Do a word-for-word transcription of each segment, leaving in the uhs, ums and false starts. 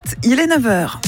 trente-sept, il est neuf heures.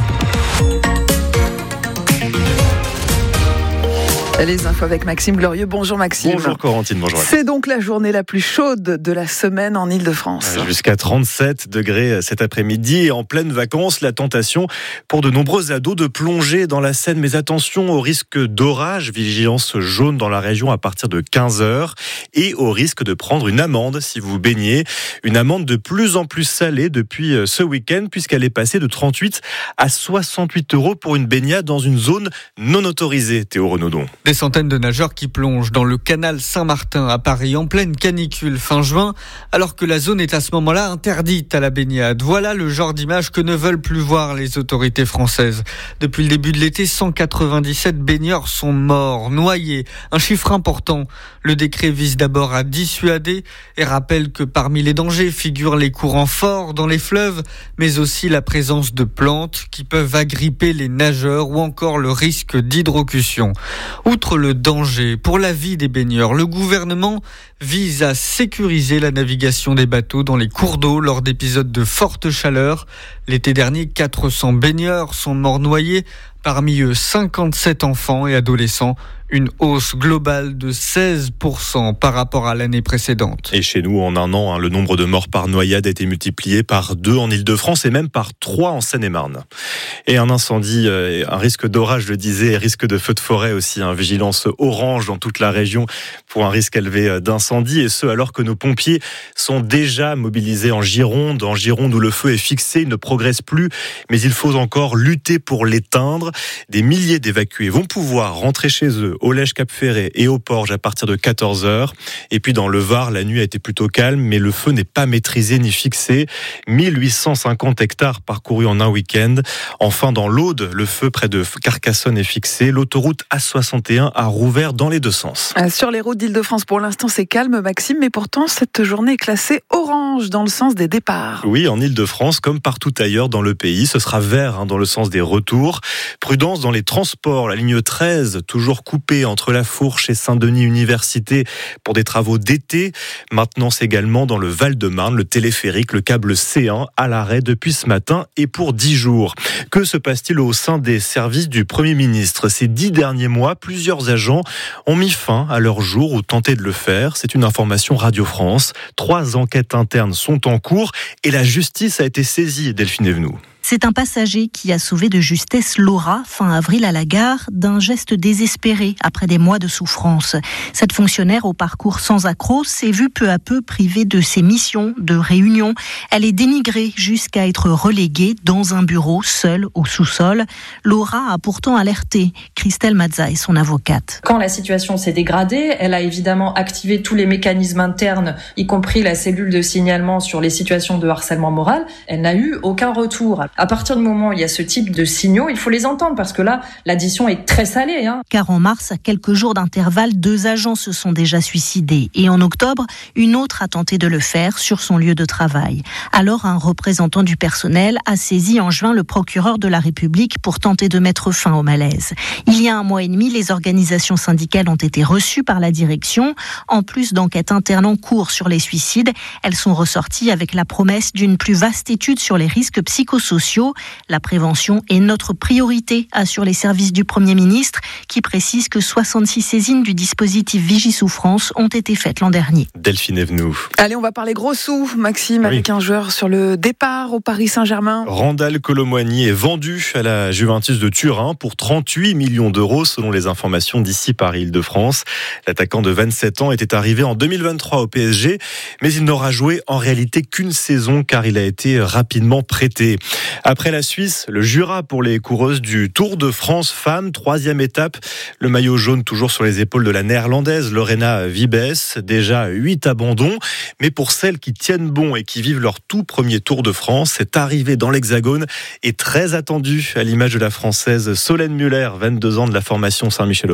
Les infos avec Maxime Glorieux. Bonjour Maxime. Bonjour Corentine, bonjour. C'est donc la journée la plus chaude de la semaine en Ile-de-France. Jusqu'à trente-sept degrés cet après-midi et en pleine vacances, la tentation pour de nombreux ados de plonger dans la Seine. Mais attention au risque d'orage, vigilance jaune dans la région à partir de quinze heures et au risque de prendre une amende si vous baignez. Une amende de plus en plus salée depuis ce week-end puisqu'elle est passée de trente-huit à soixante-huit euros pour une baignade dans une zone non autorisée. Théo Renaudon. Des centaines de nageurs qui plongent dans le canal Saint-Martin à Paris en pleine canicule fin juin, alors que la zone est à ce moment-là interdite à la baignade. Voilà le genre d'image que ne veulent plus voir les autorités françaises. Depuis le début de l'été, cent quatre-vingt-dix-sept baigneurs sont morts, noyés. Un chiffre important. Le décret vise d'abord à dissuader et rappelle que parmi les dangers figurent les courants forts dans les fleuves, mais aussi la présence de plantes qui peuvent agripper les nageurs ou encore le risque d'hydrocution. Outre le danger pour la vie des baigneurs, le gouvernement vise à sécuriser la navigation des bateaux dans les cours d'eau lors d'épisodes de forte chaleur. L'été dernier, quatre cents baigneurs sont morts noyés, parmi eux cinquante-sept enfants et adolescents. Une hausse globale de seize pour cent par rapport à l'année précédente. Et chez nous, en un an, hein, le nombre de morts par noyade a été multiplié par deux en Ile-de-France et même par trois en Seine-et-Marne. Et un incendie, euh, un risque d'orage, je le disais, et risque de feu de forêt aussi. Hein, vigilance orange dans toute la région pour un risque élevé d'incendie. Et ce, alors que nos pompiers sont déjà mobilisés en Gironde. En Gironde où le feu est fixé, il ne progresse plus. Mais il faut encore lutter pour l'éteindre. Des milliers d'évacués vont pouvoir rentrer chez eux au Lège-Cap-Ferré et au Porge à partir de quatorze heures. Et puis dans le Var, la nuit a été plutôt calme, mais le feu n'est pas maîtrisé ni fixé. mille huit cent cinquante hectares parcourus en un week-end. Enfin, dans l'Aude, le feu près de Carcassonne est fixé. L'autoroute A soixante et un a rouvert dans les deux sens. Sur les routes d'Île-de-France, pour l'instant, c'est calme, Maxime, mais pourtant, cette journée est classée orange dans le sens des départs. Oui, en Île-de-France, comme partout ailleurs dans le pays, ce sera vert hein, dans le sens des retours. Prudence dans les transports. La ligne treize, toujours coupée entre la Fourche et Saint-Denis Université pour des travaux d'été. Maintenance également dans le Val-de-Marne, le téléphérique, le câble C un à l'arrêt depuis ce matin et pour dix jours. Que se passe-t-il au sein des services du Premier ministre ? Ces dix derniers mois, plusieurs agents ont mis fin à leur jour ou tenté de le faire. C'est une information Radio France. Trois enquêtes internes sont en cours et la justice a été saisie, Delphine Evenou. C'est un passager qui a sauvé de justesse Laura, fin avril à la gare, d'un geste désespéré après des mois de souffrance. Cette fonctionnaire au parcours sans accroc s'est vue peu à peu privée de ses missions, de réunions. Elle est dénigrée jusqu'à être reléguée dans un bureau, seule au sous-sol. Laura a pourtant alerté. Christelle Mazza est son avocate. Quand la situation s'est dégradée, elle a évidemment activé tous les mécanismes internes, y compris la cellule de signalement sur les situations de harcèlement moral. Elle n'a eu aucun retour. À partir du moment où il y a ce type de signaux, il faut les entendre parce que là, l'addition est très salée. Hein. Car en mars, à quelques jours d'intervalle, deux agents se sont déjà suicidés. Et en octobre, une autre a tenté de le faire sur son lieu de travail. Alors, un représentant du personnel a saisi en juin le procureur de la République pour tenter de mettre fin au malaise. Il y a un mois et demi, les organisations syndicales ont été reçues par la direction. En plus d'enquêtes internes en cours sur les suicides, elles sont ressorties avec la promesse d'une plus vaste étude sur les risques psychosociaux. La prévention est notre priorité, assurent les services du Premier ministre, qui précise que soixante-six saisines du dispositif Vigie-Souffrance ont été faites l'an dernier. Delphine Evenou. Allez, on va parler gros sous, Maxime, oui. Avec un joueur sur le départ au Paris Saint-Germain. Randal Kolo Muani est vendu à la Juventus de Turin pour trente-huit millions d'euros, selon les informations d'ici Paris Île-de-France. L'attaquant de vingt-sept ans était arrivé en deux mille vingt-trois au P S G, mais il n'aura joué en réalité qu'une saison car il a été rapidement prêté. Après la Suisse, le Jura pour les coureuses du Tour de France femmes, troisième étape. Le maillot jaune toujours sur les épaules de la néerlandaise Lorena Wiebes. Déjà huit abandons, mais pour celles qui tiennent bon et qui vivent leur tout premier Tour de France, cette arrivée dans l'Hexagone est très attendue à l'image de la française Solène Muller, vingt-deux ans de la formation Saint-Michel-Aubert.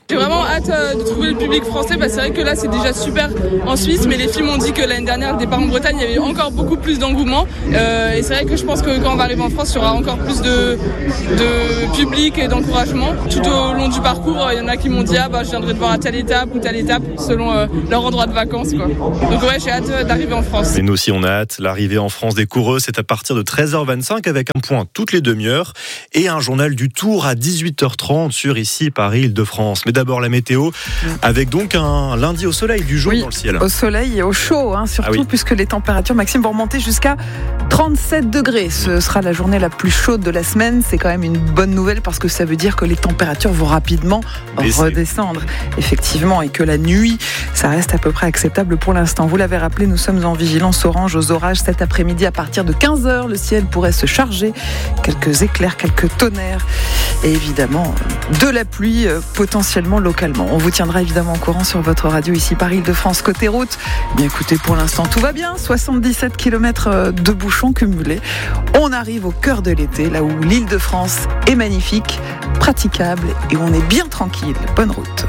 J'ai vraiment hâte euh, de trouver le public français. Bah, c'est vrai que là c'est déjà super en Suisse, mais les filles m'ont dit que l'année dernière le départ en Bretagne, il y avait encore beaucoup plus d'engouement. Euh, et c'est vrai que je pense que quand on va arriver en France, il y aura encore plus de, de public et d'encouragement. Tout au long du parcours, il y en a qui m'ont dit ah bah je viendrai te voir à telle étape ou telle étape selon euh, leur endroit de vacances, quoi. Donc ouais, j'ai hâte d'arriver en France. Et nous aussi on a hâte. L'arrivée en France des coureuses, c'est à partir de treize heures vingt-cinq avec un point toutes les demi-heures et un journal du Tour à dix-huit heures trente sur ici Paris-Île-de-France. Mais d'abord la météo avec donc un lundi au soleil, du jour oui, dans le ciel. Au soleil et au chaud, hein, surtout ah oui. puisque les températures maximum vont remonter jusqu'à trente-sept degrés. Ce sera la journée la plus chaude de la semaine. C'est quand même une bonne nouvelle parce que ça veut dire que les températures vont rapidement Baisser. redescendre. Effectivement, et que la nuit, ça reste à peu près acceptable pour l'instant. Vous l'avez rappelé, nous sommes en vigilance orange aux orages cet après-midi à partir de quinze heures. Le ciel pourrait se charger. Quelques éclairs, quelques tonnerres et évidemment de la pluie euh, potentiellement localement. On vous tiendra évidemment au courant sur votre radio ici Paris-Île-de-France côté route. Bien écoutez, pour l'instant tout va bien. soixante-dix-sept kilomètres de bouchons cumulés. On arrive au cœur de l'été, là où l'Île-de-France est magnifique, praticable et où on est bien tranquille. Bonne route.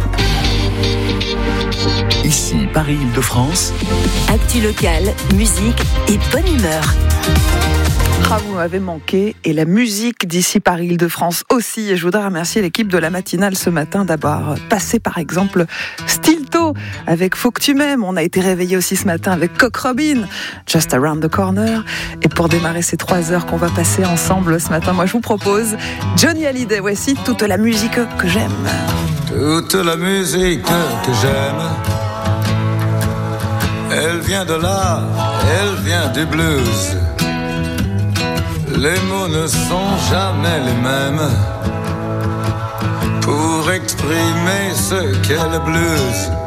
Ici Paris-Île-de-France. Actu locale, musique et bonne humeur. Ah, vous m'avez manqué, et la musique d'ici Paris-Île-de-France aussi. Et je voudrais remercier l'équipe de la matinale ce matin d'avoir passé par exemple Stilto avec Faut que tu m'aimes. On a été réveillés aussi ce matin avec Cock Robin, Just Around the Corner. Et pour démarrer ces trois heures qu'on va passer ensemble ce matin, moi je vous propose Johnny Hallyday. Voici toute la musique que j'aime. Toute la musique que j'aime, elle vient de là, elle vient du blues. Les mots ne sont jamais les mêmes pour exprimer ce qu'est le blues.